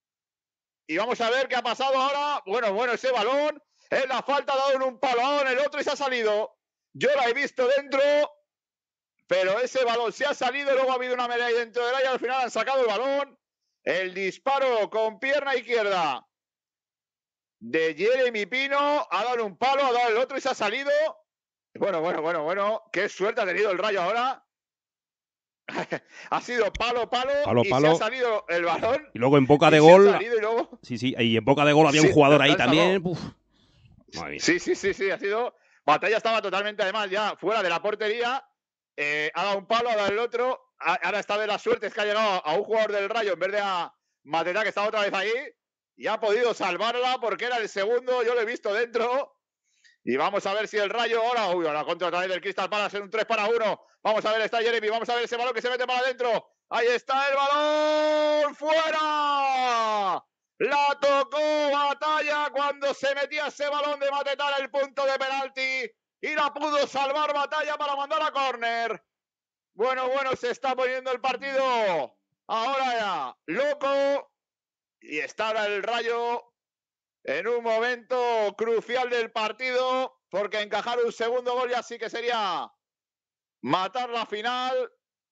Y vamos a ver qué ha pasado ahora. Bueno, bueno, ese balón. En la falta ha dado en un palo en el otro y se ha salido. Yo la he visto dentro. Pero ese balón se ha salido. Luego ha habido una melea ahí dentro del área. Al final han sacado el balón. El disparo con pierna izquierda de Jeremy Pino, ha dado un palo, ha dado el otro y se ha salido. Bueno, bueno, bueno, bueno, qué suerte ha tenido el Rayo ahora. Ha sido palo, palo, palo, y palo. se ha salido el balón. Y luego en boca de gol. Y luego... Sí, sí, y en boca de gol había sí, un jugador ahí también. Uf. Sí, sí, sí, sí, ha sido. Batalla estaba totalmente, además, ya fuera de la portería. Eh, ha dado un palo, ha dado el otro. Ahora está de la suerte, es que ha llegado a un jugador del Rayo en vez de a Mateta, que estaba otra vez ahí. Y ha podido salvarla porque era el segundo, yo lo he visto dentro. Y vamos a ver si el Rayo ahora, uy, ahora contra otra vez del Crystal Palace en un tres para uno. Vamos a ver, está Jeremy, vamos a ver ese balón que se mete para adentro. Ahí está el balón, fuera. La tocó Batalla cuando se metía ese balón de Matetar el punto de penalti. Y la pudo salvar Batalla para mandar a córner. Bueno, bueno, se está poniendo el partido. Ahora ya, loco. Y está ahora el Rayo en un momento crucial del partido, porque encajar un segundo gol ya sí que sería matar la final.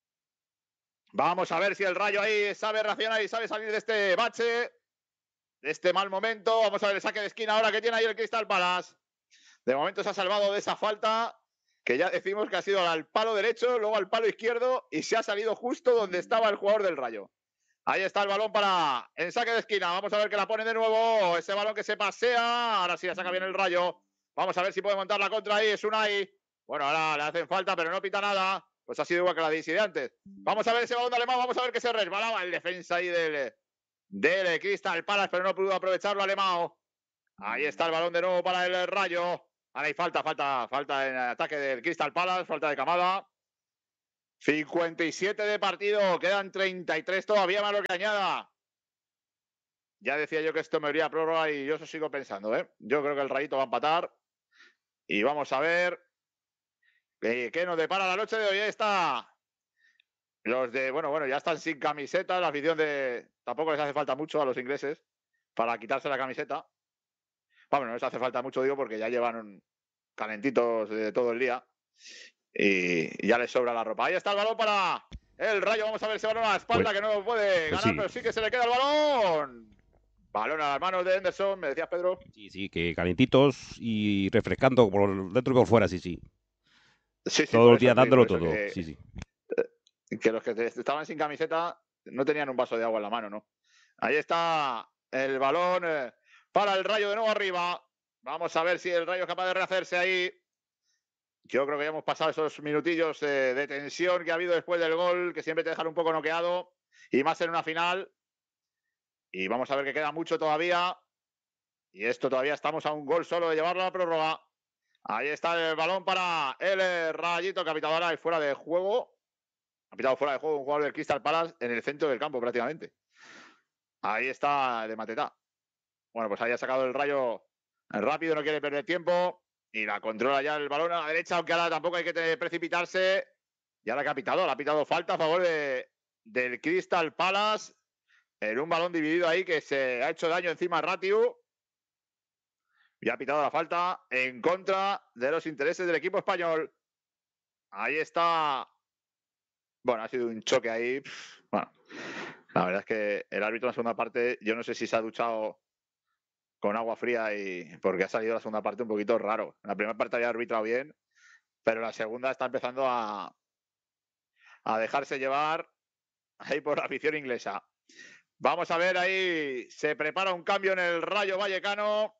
Vamos a ver si el Rayo ahí sabe reaccionar y sabe salir de este bache, de este mal momento. Vamos a ver el saque de esquina ahora que tiene ahí el Crystal Palace. De momento se ha salvado de esa falta, que ya decimos que ha sido al palo derecho, luego al palo izquierdo, y se ha salido justo donde estaba el jugador del Rayo. Ahí está el balón para el saque de esquina. Vamos a ver que la pone de nuevo. Ese balón que se pasea. Ahora sí la saca bien el Rayo. Vamos a ver si puede montar la contra ahí. Es Unai. Bueno, ahora le hacen falta, pero no pita nada. Pues ha sido igual que la de antes. Vamos a ver ese balón de Alemán. Vamos a ver que se resbalaba el defensa ahí del, del Crystal Palace, pero no pudo aprovecharlo Alemán. Ahí está el balón de nuevo para el Rayo. Ahora hay falta, falta, falta en ataque del Crystal Palace. Falta de Kamada. cincuenta y siete de partido, quedan treinta y tres todavía, más lo que añada. Ya decía yo que esto me iría a prórroga y yo eso sigo pensando, ¿eh? Yo creo que el Rayito va a empatar. Y vamos a ver qué, qué nos depara la noche de hoy. Ahí está. Los de, bueno, bueno, ya están sin camiseta. La afición de... Tampoco les hace falta mucho a los ingleses para quitarse la camiseta. Bueno, no les hace falta mucho, digo, porque ya llevan calentitos de todo el día. Y ya les sobra la ropa. Ahí está el balón para el Rayo. Vamos a ver ese balón a la espalda, pues, que no puede ganar, pues sí. Pero sí que se le queda el balón. Balón a las manos de Henderson, me decías, Pedro. Sí, sí, que calentitos y refrescando por dentro y por fuera, sí, sí. Sí, sí, Todos por los eso, días sí, por dándolo eso todo, que, sí, sí. que los que estaban sin camiseta no tenían un vaso de agua en la mano, ¿no? Ahí está el balón eh, para el Rayo de nuevo arriba. Vamos a ver si el Rayo es capaz de rehacerse ahí. Yo creo que ya hemos pasado esos minutillos eh, de tensión que ha habido después del gol, que siempre te dejan un poco noqueado, y más en una final. Y vamos a ver que queda mucho todavía. Y esto todavía estamos a un gol solo de llevarlo a la prórroga. Ahí está el balón para el Rayito, que ha pitado ahora y fuera de juego. Ha pitado fuera de juego un jugador del Crystal Palace en el centro del campo prácticamente. Ahí está de Matetá. Bueno, pues ahí ha sacado el Rayo rápido, no quiere perder tiempo. Y la controla ya el balón a la derecha, aunque ahora tampoco hay que precipitarse. Y ahora que ha pitado, le ha pitado falta a favor de, del Crystal Palace. En un balón dividido ahí que se ha hecho daño encima a Ratiu. Y ha pitado la falta en contra de los intereses del equipo español. Ahí está. Bueno, ha sido un choque ahí. Bueno, la verdad es que el árbitro en la segunda parte, yo no sé si se ha duchado con agua fría y porque ha salido la segunda parte un poquito raro. La primera parte había arbitrado bien, pero la segunda está empezando a, a dejarse llevar ahí por la afición inglesa. Vamos a ver ahí, se prepara un cambio en el Rayo Vallecano.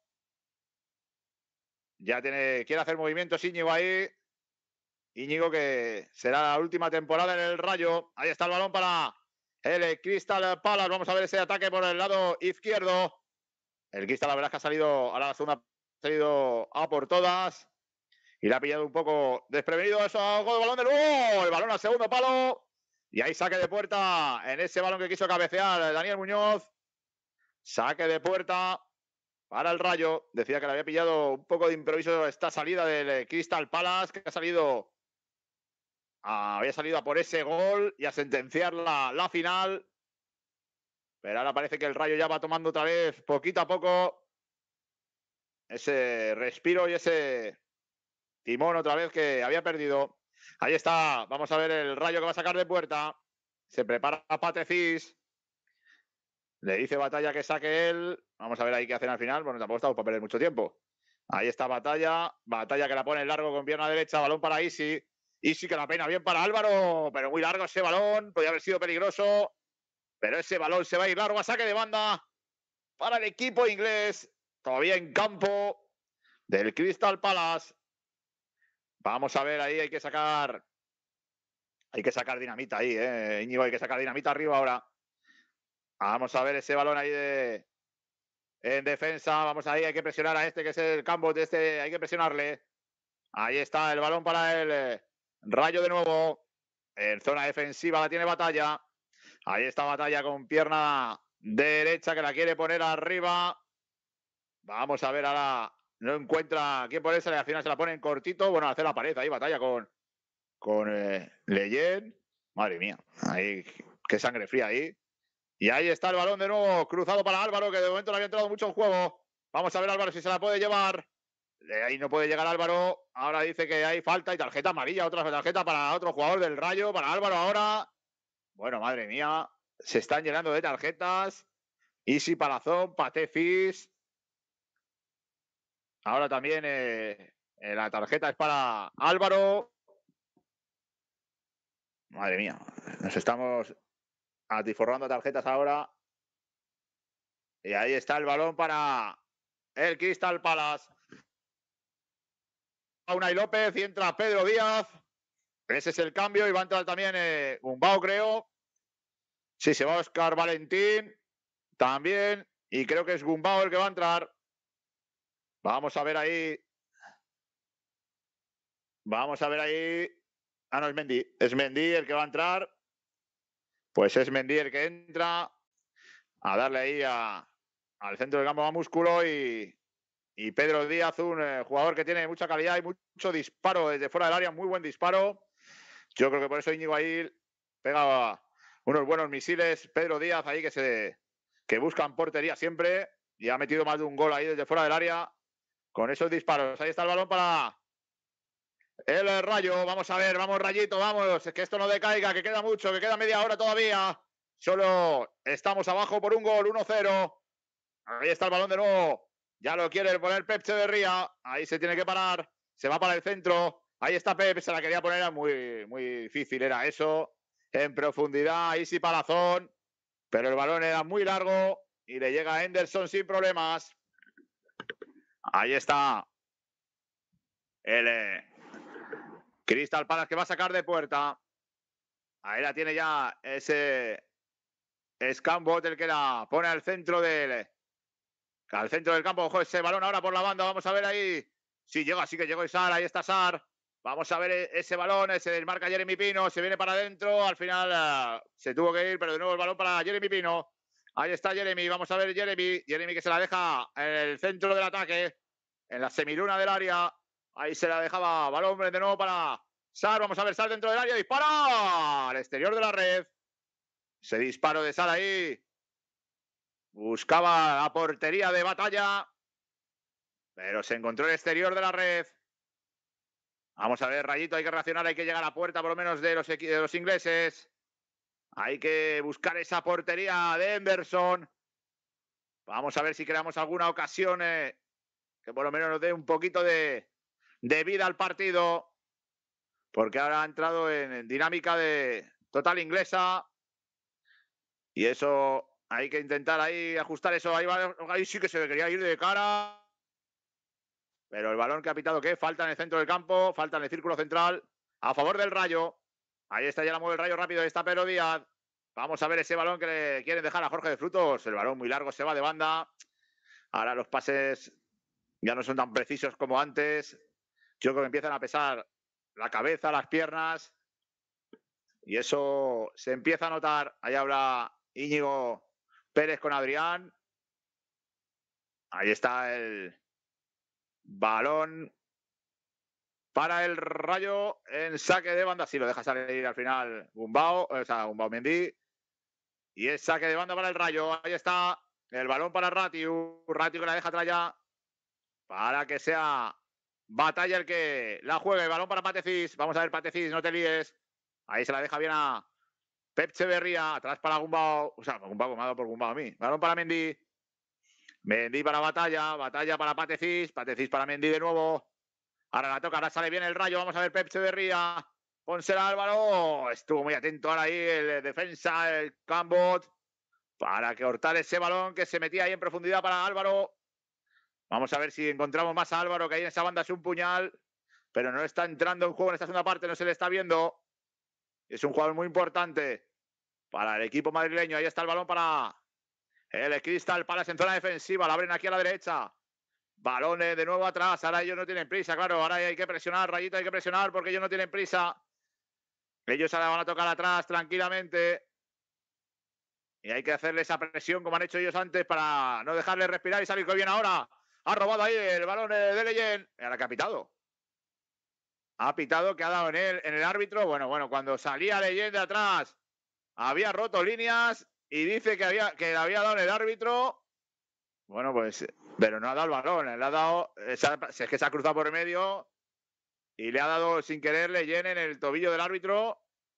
Ya tiene, quiere hacer movimientos Íñigo ahí. Íñigo que será la última temporada en el Rayo. Ahí está el balón para el Crystal Palace. Vamos a ver ese ataque por el lado izquierdo. El Crystal, la verdad es que ha salido, ahora la segunda ha salido a por todas. Y le ha pillado un poco desprevenido eso. Gol, balón del gol. El balón al segundo palo. Y ahí saque de puerta en ese balón que quiso cabecear Daniel Muñoz. Saque de puerta para el Rayo. Decía que le había pillado un poco de improviso esta salida del Crystal Palace, que ha salido, había salido a por ese gol y a sentenciar la, la final. Pero ahora parece que el Rayo ya va tomando otra vez, poquito a poco, ese respiro y ese timón otra vez que había perdido. Ahí está, vamos a ver el Rayo que va a sacar de puerta. Se prepara Patecis. Le dice Batalla que saque él. Vamos a ver ahí qué hacen al final. Bueno, tampoco estamos para perder mucho tiempo. Ahí está Batalla. Batalla que la pone en largo con pierna derecha. Balón para Isi. Isi que la pena bien para Álvaro. Pero muy largo ese balón. Podría haber sido peligroso. Pero ese balón se va a ir largo a saque de banda para el equipo inglés. Todavía en campo del Crystal Palace. Vamos a ver ahí. Hay que sacar. Hay que sacar dinamita ahí, ¿eh? Íñigo, hay que sacar dinamita arriba ahora. Vamos a ver ese balón ahí de, en defensa. Vamos ahí, hay que presionar a este que es el campo de este. Hay que presionarle. Ahí está el balón para el eh, Rayo de nuevo. En zona defensiva la tiene Batalla. Ahí está Batalla con pierna derecha que la quiere poner arriba. Vamos a ver ahora. No encuentra quién ponerse. Al final se la pone en cortito. Bueno, hace la pared ahí, Batalla con, con eh, Leyen. Madre mía. Ahí, qué sangre fría ahí. Y ahí está el balón de nuevo, cruzado para Álvaro, que de momento no había entrado mucho en juego. Vamos a ver Álvaro si se la puede llevar. De ahí no puede llegar Álvaro. Ahora dice que hay falta y tarjeta amarilla, otra tarjeta para otro jugador del Rayo, para Álvaro ahora. Bueno, madre mía, se están llenando de tarjetas. Isi Palazón, Patefis. Ahora también eh, eh, la tarjeta es para Álvaro. Madre mía, nos estamos atiforrando tarjetas ahora. Y ahí está el balón para el Crystal Palace. Unai López y entra Pedro Díaz. Ese es el cambio y va a entrar también eh, Gumbau, creo. Sí, se va Oscar Valentín también. Y creo que es Gumbau el que va a entrar. Vamos a ver ahí. Vamos a ver ahí. Ah, no, es Mendy. Es Mendy el que va a entrar. Pues es Mendy el que entra a darle ahí a, al centro del campo a músculo y, y Pedro Díaz, un eh, jugador que tiene mucha calidad y mucho disparo desde fuera del área, muy buen disparo. Yo creo que por eso Íñigo ahí pega unos buenos misiles. Pedro Díaz ahí que se que buscan portería siempre y ha metido más de un gol ahí desde fuera del área con esos disparos. Ahí está el balón para el Rayo. Vamos a ver, vamos Rayito, vamos. Que esto no decaiga, que queda mucho, que queda media hora todavía. Solo estamos abajo por un gol, uno cero. Ahí está el balón de nuevo. Ya lo quiere poner Pep Echeverría. Ahí se tiene que parar. Se va para el centro. Ahí está Pep. Se la quería poner. Era muy, muy difícil. Era eso. En profundidad. Ahí sí palazón. Pero el balón era muy largo. Y le llega a Henderson sin problemas. Ahí está. El eh, Crystal Palace que va a sacar de puerta. Ahí la tiene ya ese Scambot, el que la pone al centro del al centro del campo. Ojo, ese balón ahora por la banda. Vamos a ver ahí. Sí, llega, sí que llegó Sar. Ahí está Sar. Vamos a ver ese balón. Ese desmarca Jeremy Pino. Se viene para adentro. Al final uh, se tuvo que ir, pero de nuevo el balón para Jeremy Pino. Ahí está Jeremy. Vamos a ver Jeremy. Jeremy que se la deja en el centro del ataque. En la semiluna del área. Ahí se la dejaba. Balón de nuevo para Sar. Vamos a ver Sar dentro del área. Dispara al exterior de la red. Ese disparo de Sar ahí. Buscaba la portería de Batalla. Pero se encontró el exterior de la red. Vamos a ver, Rayito, hay que reaccionar, hay que llegar a la puerta por lo menos de los, de los ingleses. Hay que buscar esa portería de Henderson. Vamos a ver si creamos alguna ocasión eh, que por lo menos nos dé un poquito de, de vida al partido. Porque ahora ha entrado en dinámica de total inglesa. Y eso hay que intentar ahí ajustar eso. Ahí, va, ahí sí que se quería ir de cara. Pero el balón que ha pitado, ¿qué? Falta en el centro del campo, falta en el círculo central, a favor del Rayo. Ahí está, ya la mueve el Rayo rápido, ahí está Pedro Díaz. Vamos a ver ese balón que le quieren dejar a Jorge de Frutos. El balón muy largo, se va de banda. Ahora los pases ya no son tan precisos como antes. Yo creo que empiezan a pesar la cabeza, las piernas. Y eso se empieza a notar. Ahí habla Íñigo Pérez con Adrián. Ahí está el balón para el Rayo en saque de banda. Sí, lo deja salir al final Gumbau, o sea, Gumbau Mendy. Y es saque de banda para el Rayo. Ahí está el balón para Ratiu. Ratiu que la deja atrás ya para que sea Batalla el que la juegue. El balón para Patecis. Vamos a ver, Patecis, no te líes. Ahí se la deja bien a Pep Echeverría. Atrás para Gumbau. O sea, Gumbau, me ha dado por Gumbau a mí. Balón para Mendy. Mendy para Batalla. Batalla para Patecis. Patecis para Mendy de nuevo. Ahora la toca, ahora sale bien el Rayo. Vamos a ver Pep Echeverría. Pónsela Álvaro. Estuvo muy atento ahora ahí el defensa, el Cambot, para que cortar ese balón que se metía ahí en profundidad para Álvaro. Vamos a ver si encontramos más a Álvaro, que ahí en esa banda es un puñal, pero no está entrando en juego en esta segunda parte, no se le está viendo. Es un jugador muy importante para el equipo madrileño. Ahí está el balón para el Crystal Palace en zona defensiva. La abren aquí a la derecha. Balones de nuevo atrás. Ahora ellos no tienen prisa, claro. Ahora hay que presionar, Rayito, hay que presionar porque ellos no tienen prisa. Ellos ahora van a tocar atrás tranquilamente. Y hay que hacerle esa presión como han hecho ellos antes para no dejarle respirar y salir bien ahora. Ha robado ahí el balón de Leyen. Ahora que ha pitado. Ha pitado, que ha dado en él, en el árbitro. Bueno, bueno, cuando salía Leyen de atrás, había roto líneas y dice que, había, que le había dado en el árbitro. Bueno, pues, pero no ha dado el balón. Le ha dado, es que se ha cruzado por el medio y le ha dado sin querer Leyen en el tobillo del árbitro.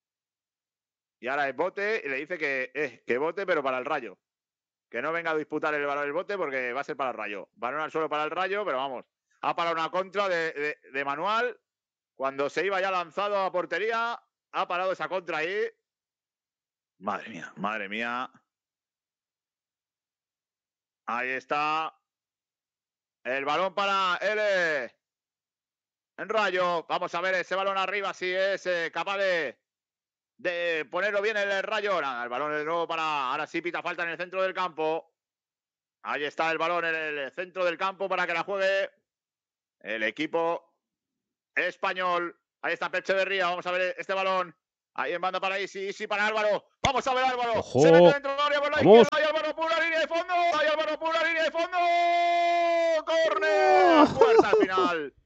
Y ahora es bote y le dice que, eh, que bote, pero para el Rayo. Que no venga a disputar el balón del bote porque va a ser para el Rayo. Balón al suelo para el Rayo, pero vamos. Ha parado una contra de, de, de Manual. Cuando se iba ya lanzado a portería, ha parado esa contra ahí. Madre mía, madre mía. Ahí está. El balón para el en Rayo. Vamos a ver ese balón arriba, si es eh, capaz de, de ponerlo bien el Rayo. Nada, el balón de nuevo para... Ahora sí pita falta en el centro del campo. Ahí está el balón en el centro del campo para que la juegue el equipo español. Ahí está Pep Echeverría. Vamos a ver este balón. Ahí en banda para Isi, Isi para Álvaro. Vamos a ver Álvaro. ¡Ojo! Se mete dentro del área por la ¡Vamos! izquierda. Hay Álvaro por la línea de fondo. Hay Álvaro por la línea de fondo. ¡Córner! Fuerza al final.